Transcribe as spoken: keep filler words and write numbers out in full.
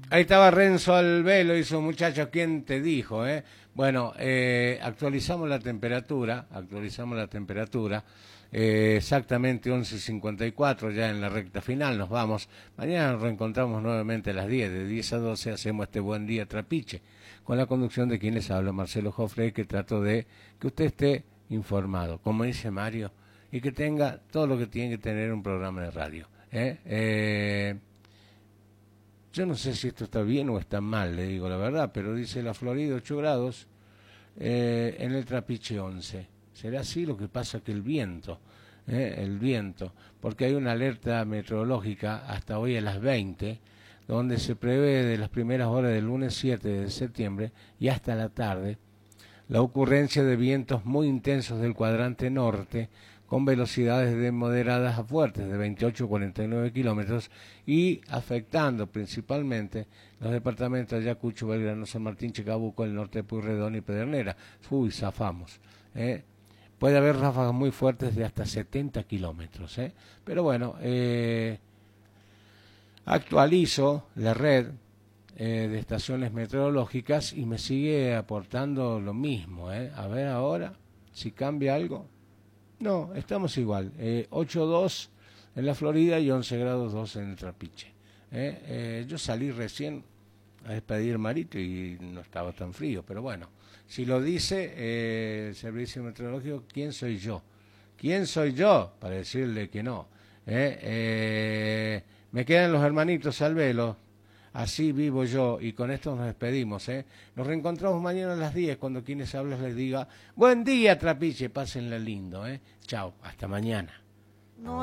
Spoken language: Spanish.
Ahí estaba Renzo Albelo, hizo muchachos, ¿quién te dijo? Eh? Bueno, eh, actualizamos la temperatura, actualizamos la temperatura, eh, exactamente once cincuenta y cuatro, ya en la recta final, nos vamos. Mañana nos reencontramos nuevamente a las diez, de diez a doce hacemos este buen día trapiche, con la conducción de quien les habla, Marcelo Jofre, que trato de que usted esté informado, como dice Mario, y que tenga todo lo que tiene que tener un programa de radio. ¿eh? Eh, Yo no sé si esto está bien o está mal, le digo la verdad, pero dice la Florida ocho grados, eh, en el Trapiche once. ¿Será así? Lo que pasa que el viento, eh, el viento, porque hay una alerta meteorológica hasta hoy a las veinte, donde se prevé de las primeras horas del lunes siete de septiembre y hasta la tarde la ocurrencia de vientos muy intensos del cuadrante norte, con velocidades de moderadas a fuertes de veintiocho a cuarenta y nueve kilómetros y afectando principalmente los departamentos de Ayacucho, Belgrano, San Martín, Chacabuco, el norte de Pueyrredón y Pedernera. Uy, zafamos. ¿eh? Puede haber ráfagas muy fuertes de hasta setenta kilómetros. ¿eh? Pero bueno, eh, actualizo la red eh, de estaciones meteorológicas y me sigue aportando lo mismo. ¿eh? A ver ahora si cambia algo. No, estamos igual, eh, ocho dos en la Florida y once grados dos en el Trapiche. Eh, eh, yo salí recién a despedir Marito y no estaba tan frío, pero bueno, si lo dice eh, el Servicio Meteorológico, ¿quién soy yo? ¿Quién soy yo para decirle que no? Eh, eh, me quedan los hermanitos al velo. Así vivo yo y con esto nos despedimos. ¿eh? Nos reencontramos mañana a las diez cuando quienes hablas les diga buen día Trapiche, pásenla lindo. ¿eh? Chao, hasta mañana.